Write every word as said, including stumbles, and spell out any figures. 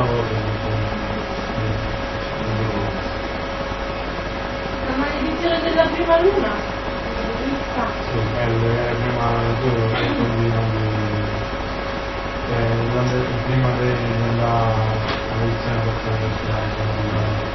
volta la maledizione della prima luna? sì, è la prima giorno che combinano prima della maledizione per